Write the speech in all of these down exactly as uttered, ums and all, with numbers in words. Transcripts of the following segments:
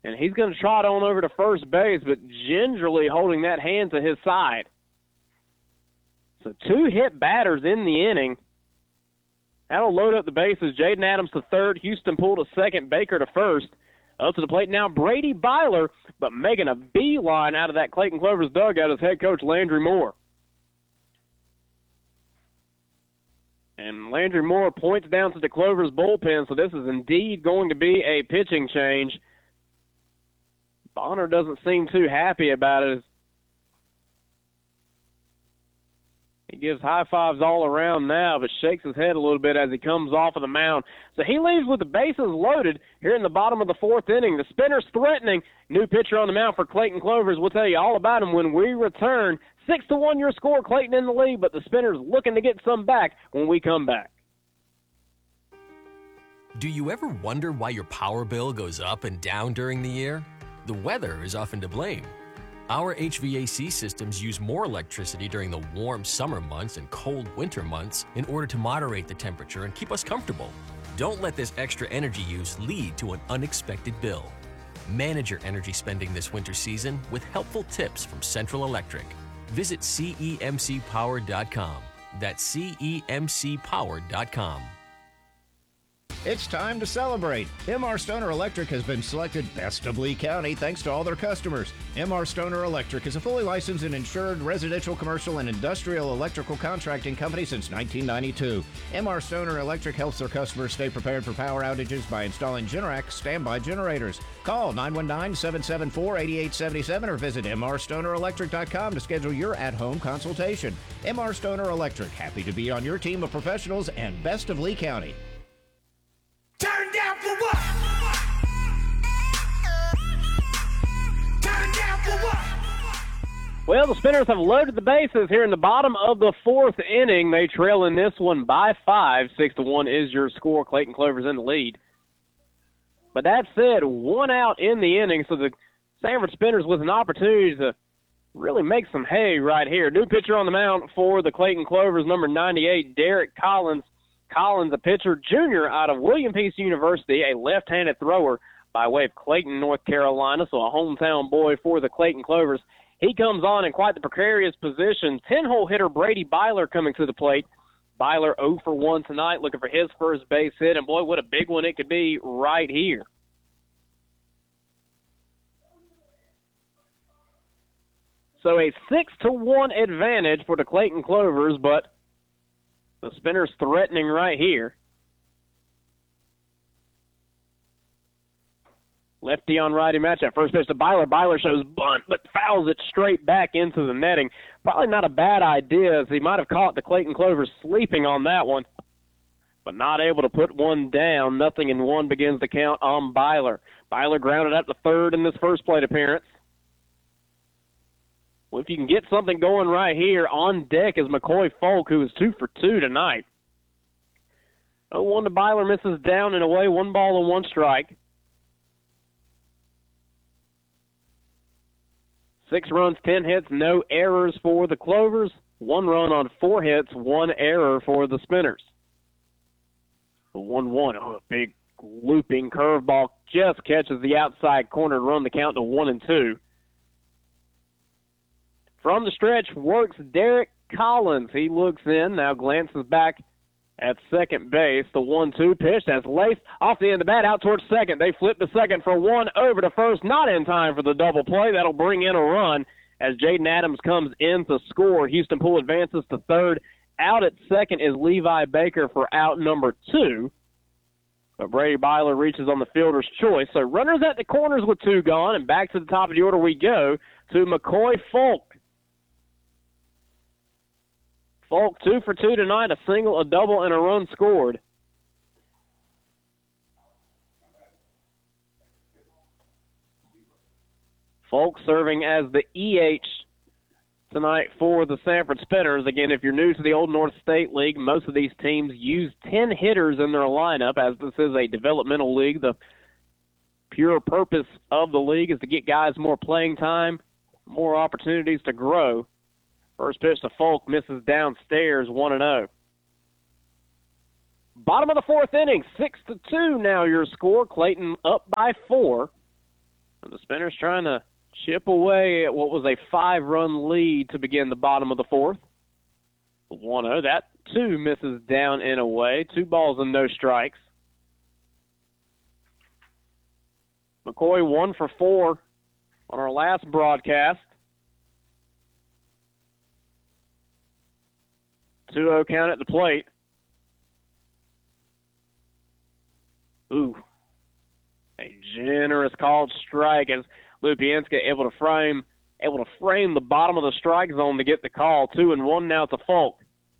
And he's going to trot on over to first base, but gingerly holding that hand to his side. So two hit batters in the inning. That'll load up the bases. Jaden Adams to third, Houston Poole to second, Baker to first. Up to the plate now, Brady Byler, but making a beeline out of that Clayton Clovers dugout is head coach Landry Moore. And Landry Moore points down to the Clovers bullpen, so this is indeed going to be a pitching change. Bonner doesn't seem too happy about it. He gives high fives all around now, but shakes his head a little bit as he comes off of the mound. So he leaves with the bases loaded here in the bottom of the fourth inning. The spinner's threatening. New pitcher on the mound for Clayton Clovers. We'll tell you all about him when we return. Six to one your score, Clayton in the lead, but the spinner's looking to get some back when we come back. Do you ever wonder why your power bill goes up and down during the year? The weather is often to blame. Our H V A C systems use more electricity during the warm summer months and cold winter months in order to moderate the temperature and keep us comfortable. Don't let this extra energy use lead to an unexpected bill. Manage your energy spending this winter season with helpful tips from Central Electric. Visit C E M C power dot com. That's C E M C power dot com. It's time to celebrate. M R Stoner Electric has been selected Best of Lee County thanks to all their customers. M R Stoner Electric is a fully licensed and insured residential, commercial, and industrial electrical contracting company since nineteen ninety-two. M R Stoner Electric helps their customers stay prepared for power outages by installing Generac standby generators. Call nine one nine, seven seven four, eight eight seven seven or visit M R stoner electric dot com to schedule your at-home consultation. M R Stoner Electric, happy to be on your team of professionals and Best of Lee County. Turn down for what? Turn down for what? Well, the Spinners have loaded the bases here in the bottom of the fourth inning. They trail in this one by five. Six to one is your score. Clayton Clovers in the lead. But that said, one out in the inning, so the Sanford Spinners with an opportunity to really make some hay right here. New pitcher on the mound for the Clayton Clovers, number ninety-eight, Derek Collins. Collins, a pitcher, junior out of William Peace University, a left-handed thrower by way of Clayton, North Carolina, so a hometown boy for the Clayton Clovers. He comes on in quite the precarious position. ten-hole hitter Brady Byler coming to the plate. Byler oh for one tonight, looking for his first base hit, and boy, what a big one it could be right here. So a six to one advantage for the Clayton Clovers, but the Spinners threatening right here. Lefty on righty match at first pitch to Byler. Byler shows bunt, but fouls it straight back into the netting. Probably not a bad idea, as he might have caught the Clayton Clovers sleeping on that one, but not able to put one down. Nothing in one begins the count on Byler. Byler grounded up to third in this first plate appearance. Well, if you can get something going right here, on deck is McCoy Folk, who is two for two tonight. oh one to Byler, misses down and away, one ball and one strike. Six runs, ten hits, no errors for the Clovers. One run on four hits, one error for the Spinners. one one, oh, a big looping curveball just catches the outside corner to run the count to one and two. From the stretch works Derek Collins. He looks in, now glances back at second base. The one two pitch that's laced off the end of the bat out towards second. They flip to second for one, over to first, not in time for the double play. That'll bring in a run as Jaden Adams comes in to score. Houston Poole advances to third. Out at second is Levi Baker for out number two. But Brady Byler reaches on the fielder's choice. So runners at the corners with two gone, and back to the top of the order we go to McCoy Folk. Folk, two for two tonight, a single, a double, and a run scored. Folk serving as the E H tonight for the Sanford Spinners. Again, if you're new to the Old North State League, most of these teams use ten hitters in their lineup, as this is a developmental league. The pure purpose of the league is to get guys more playing time, more opportunities to grow. First pitch to Folk, misses downstairs, one and oh. Bottom of the fourth inning, six to two now your score. Clayton up by four. And the Spinners trying to chip away at what was a five-run lead to begin the bottom of the fourth. one oh. That two misses down and away. Two balls and no strikes. McCoy one for four on our last broadcast. two oh count at the plate. Ooh. A generous called strike as Lupienska able to frame able to frame the bottom of the strike zone to get the call. Two and one now to Falk.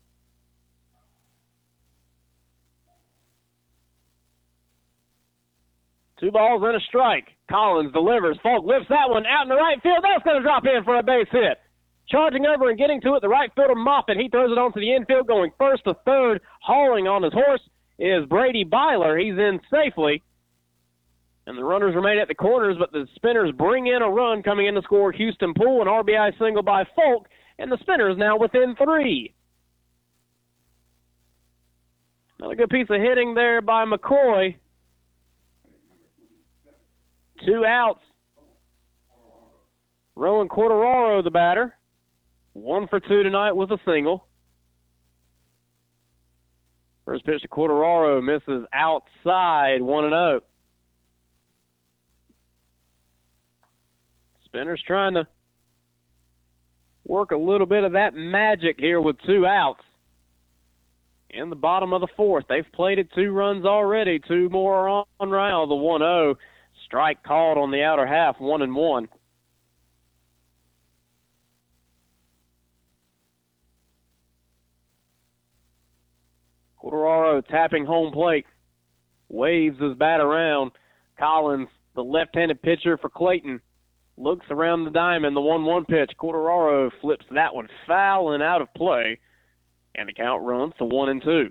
Two balls and a strike. Collins delivers. Falk lifts that one out in the right field. That's going to drop in for a base hit. Charging over and getting to it, the right fielder Moffitt. He throws it onto the infield, going first to third. Hauling on his horse is Brady Byler. He's in safely. And the runners remain at the corners, but the Spinners bring in a run coming in to score Houston Poole, an R B I single by Falk, and the Spinners now within three. Another good piece of hitting there by McCoy. Two outs. Rowan Quartararo, the batter. One for two tonight with a single. First pitch to Quartararo misses outside, one and oh. Spinners trying to work a little bit of that magic here with two outs. In the bottom of the fourth, they've played it two runs already. Two more on round. The one oh. Strike called on the outer half, one and one. Quartararo tapping home plate. Waves his bat around. Collins, the left-handed pitcher for Clayton, looks around the diamond. The one one pitch. Quartararo flips that one foul and out of play. And the count runs to one and two.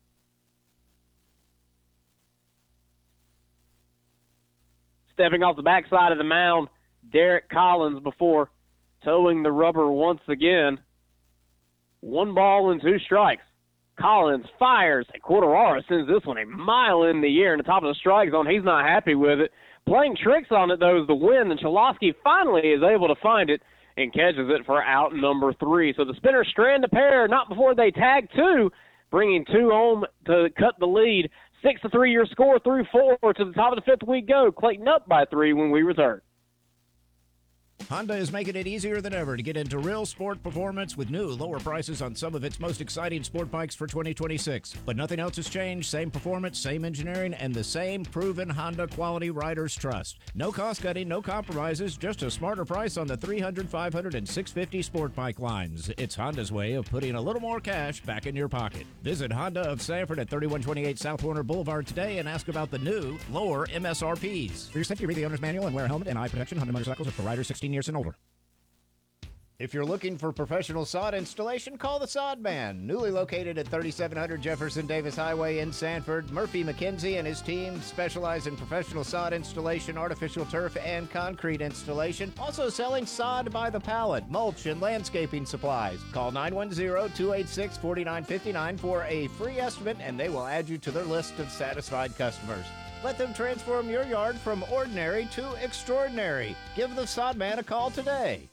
Stepping off the backside of the mound, Derek Collins before towing the rubber once again. One ball and two strikes. Collins fires. Quartararo sends this one a mile in the air in the top of the strike zone. He's not happy with it. Playing tricks on it, though, is the wind, and Cholowski finally is able to find it and catches it for out number three. So the Spinners strand a pair, not before they tag two, bringing two home to cut the lead. Six to three, your score through four. To the top of the fifth we go. Clayton up by three when we return. Honda is making it easier than ever to get into real sport performance with new lower prices on some of its most exciting sport bikes for twenty twenty-six. But nothing else has changed. Same performance, same engineering, and the same proven Honda quality riders trust. No cost cutting, no compromises, just a smarter price on the three hundred, five hundred, and six fifty sport bike lines. It's Honda's way of putting a little more cash back in your pocket. Visit Honda of Sanford at thirty-one twenty-eight South Warner Boulevard today and ask about the new, lower M S R Ps. For your safety, read the owner's manual and wear a helmet and eye protection. Honda motorcycles are for riders sixteen years and older. If you're looking for professional sod installation, call the Sod Man. Newly located at thirty-seven hundred Jefferson Davis Highway in Sanford, Murphy McKenzie and his team specialize in professional sod installation, artificial turf, and concrete installation. Also selling sod by the pallet, mulch, and landscaping supplies. Call nine one zero, two eight six, four nine five nine for a free estimate, and they will add you to their list of satisfied customers. Let them transform your yard from ordinary to extraordinary. Give the Sod Man a call today.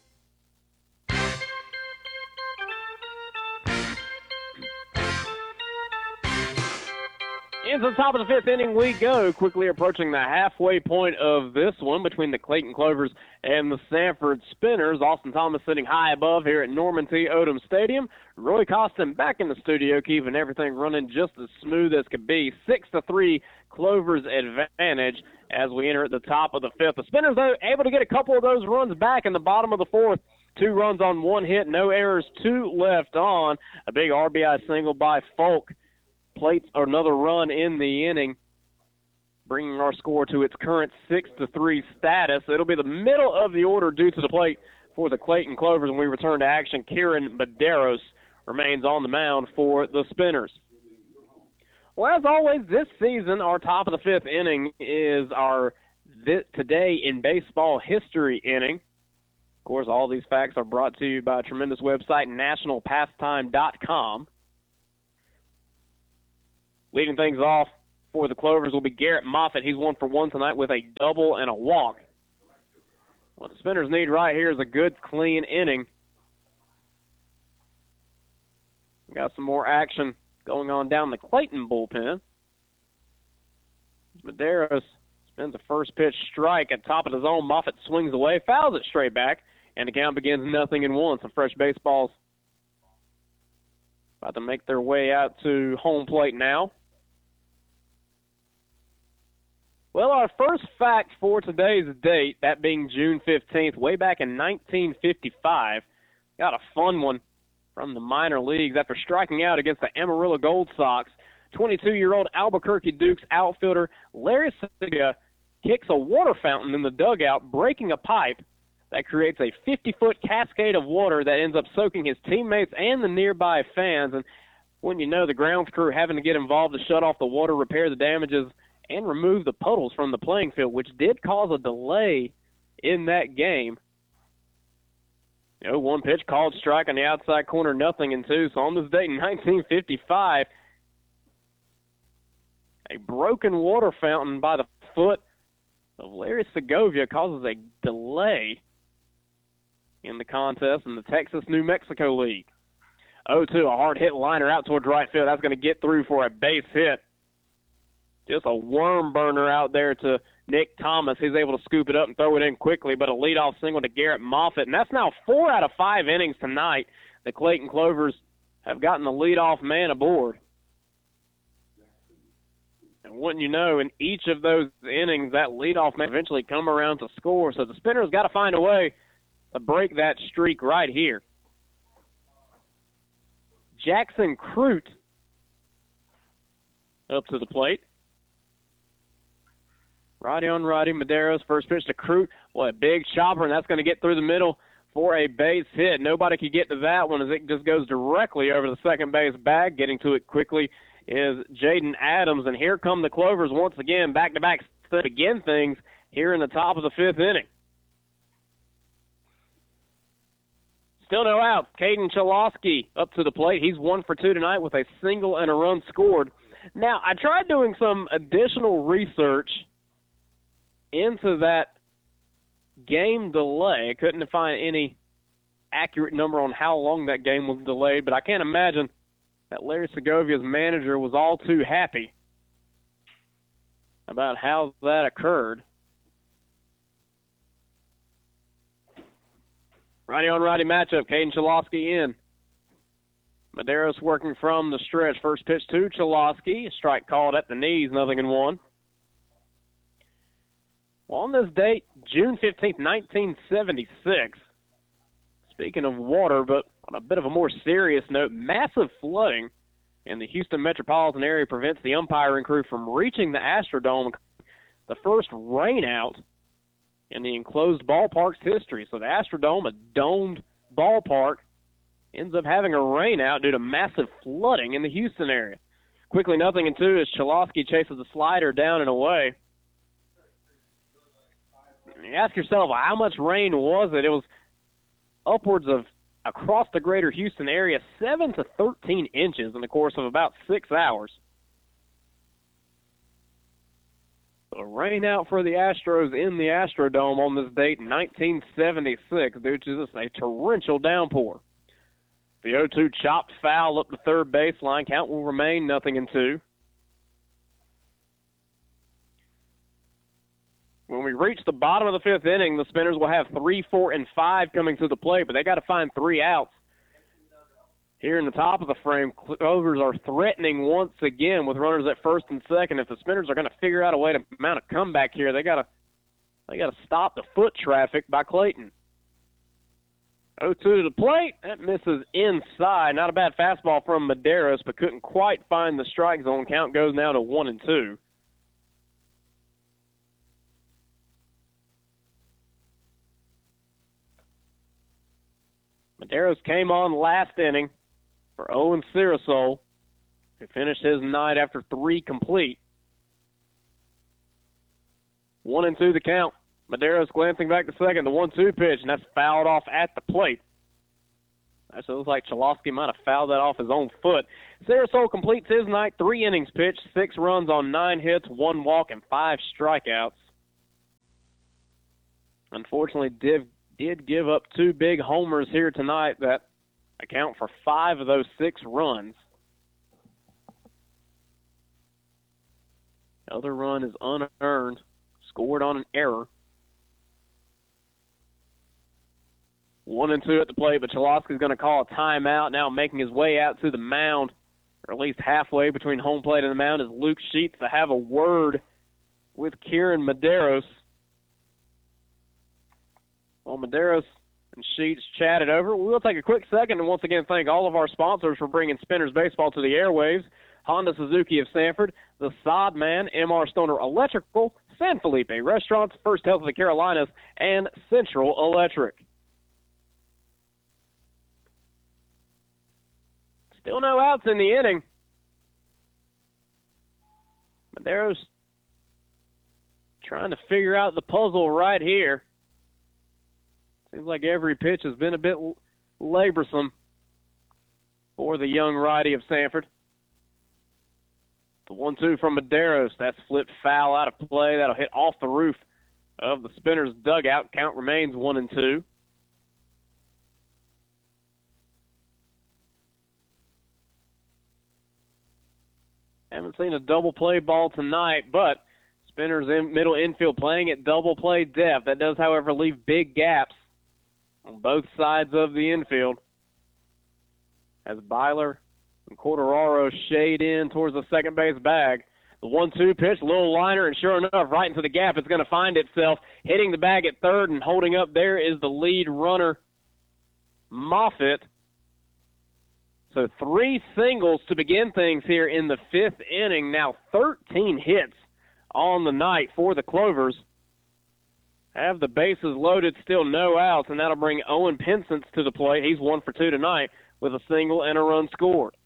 Into the top of the fifth inning we go, quickly approaching the halfway point of this one between the Clayton Clovers and the Sanford Spinners. Austin Thomas sitting high above here at Norman T. Odom Stadium. Roy Costin back in the studio, keeping everything running just as smooth as could be. Six to three, Clovers advantage as we enter at the top of the fifth. The Spinners, though, able to get a couple of those runs back in the bottom of the fourth. Two runs on one hit, no errors, two left on. A big R B I single by Falk. Plates another run in the inning, bringing our score to its current six to three status. It'll be the middle of the order due to the plate for the Clayton Clovers when we return to action. Kieran Medeiros remains on the mound for the Spinners. Well, as always, this season, our top of the fifth inning is our th- Today in Baseball History inning. Of course, all these facts are brought to you by a tremendous website, national pastime dot com. Leading things off for the Clovers will be Garrett Moffitt. He's one for one tonight with a double and a walk. What the Spinners need right here is a good, clean inning. We got some more action going on down the Clayton bullpen. Medeiros spins a first pitch strike at top of the zone. Moffitt swings away, fouls it straight back, and the count begins nothing in one. Some fresh baseballs about to make their way out to home plate now. Well, our first fact for today's date, that being June fifteenth, way back in nineteen fifty-five, got a fun one from the minor leagues. After striking out against the Amarillo Gold Sox, twenty-two-year-old Albuquerque Dukes outfielder Larry Segovia kicks a water fountain in the dugout, breaking a pipe that creates a fifty-foot cascade of water that ends up soaking his teammates and the nearby fans. And when you know, the grounds crew having to get involved to shut off the water, repair the damages, and remove the puddles from the playing field, which did cause a delay in that game. You know, one pitch called strike on the outside corner, nothing in two. So on this date in nineteen fifty-five, a broken water fountain by the foot of Larry Segovia causes a delay in the contest in the Texas-New Mexico League. oh two, a hard-hit liner out towards right field. That's going to get through for a base hit. Just a worm burner out there to Nick Thomas. He's able to scoop it up and throw it in quickly, but a leadoff single to Garrett Moffitt. And that's now four out of five innings tonight. The Clayton Clovers have gotten the leadoff man aboard. And wouldn't you know, in each of those innings, that leadoff man eventually come around to score. So the Spinners got to find a way to break that streak right here. Jackson Crute up to the plate. Righty on righty, Medeiros, first pitch to Crute. What a big chopper, and that's going to get through the middle for a base hit. Nobody could get to that one as it just goes directly over the second base bag. Getting to it quickly is Jaden Adams, and here come the Clovers once again, back-to-back to begin things here in the top of the fifth inning. Still no outs. Caden Chalosky up to the plate. He's one for two tonight with a single and a run scored. Now, I tried doing some additional research into that game delay. I couldn't find any accurate number on how long that game was delayed, but I can't imagine that Larry Segovia's manager was all too happy about how that occurred. Righty on righty matchup. Caden Chalosky in. Medeiros working from the stretch. First pitch to Chalosky. A strike called at the knees, nothing in one. Well, on this date, June fifteenth, nineteen seventy-six, speaking of water, but on a bit of a more serious note, massive flooding in the Houston metropolitan area prevents the umpiring crew from reaching the Astrodome, the first rainout in the enclosed ballpark's history. So the Astrodome, a domed ballpark, ends up having a rainout due to massive flooding in the Houston area. Quickly, nothing in two as Chalosky chases the slider down and away. You ask yourself, how much rain was it? It was upwards of, across the greater Houston area, seven to thirteen inches in the course of about six hours. So rain out for the Astros in the Astrodome on this date in nineteen seventy-six due to this a torrential downpour. The oh two chopped foul up the third baseline. Count will remain nothing in two. When we reach the bottom of the fifth inning, the Spinners will have three, four, and five coming to the plate, but they got to find three outs. Here in the top of the frame, Clovers are threatening once again with runners at first and second. If the Spinners are going to figure out a way to mount a comeback here, they got to they got to stop the foot traffic by Clayton. oh two to the plate. That misses inside. Not a bad fastball from Medeiros, but couldn't quite find the strike zone. Count goes now to one and two. Medeiros came on last inning for Owen Sirasol, who finished his night after three complete. One and two the count. Medeiros glancing back to second, the one two pitch, and that's fouled off at the plate. Actually, looks like Chalosky might have fouled that off his own foot. Sirasol completes his night, three innings pitched, six runs on nine hits, one walk, and five strikeouts. unfortunately did, did give up two big homers here tonight that account for five of those six runs. The other run is unearned, scored on an error. One and two at the plate, but Chalosky's going to call a timeout now, making his way out to the mound, or at least halfway between home plate and the mound, is Luke Sheets to have a word with Kieran Medeiros. Well, Medeiros and Sheets chatted over. We'll take a quick second and once again thank all of our sponsors for bringing Spinners Baseball to the airwaves. Honda Suzuki of Sanford, the Sod Man, M R Stoner Electrical, San Felipe Restaurants, First Health of the Carolinas, and Central Electric. Still no outs in the inning. Medeiros trying to figure out the puzzle right here. Seems like every pitch has been a bit laborsome for the young righty of Sanford. The one two from Medeiros. That's flipped foul out of play. That'll hit off the roof of the Spinners' dugout. Count remains one and two. Haven't seen a double play ball tonight, but Spinners in middle infield playing at double play depth. That does, however, leave big gaps on both sides of the infield as Byler and Corderaro shade in towards the second base bag. The one two pitch, little liner, and sure enough, right into the gap, it's going to find itself. Hitting the bag at third and holding up there is the lead runner, Moffitt. So three singles to begin things here in the fifth inning. Now thirteen hits on the night for the Clovers. Have the bases loaded, still no outs, and that'll bring Owen Pinsence to the plate. He's one for two tonight with a single and a run scored.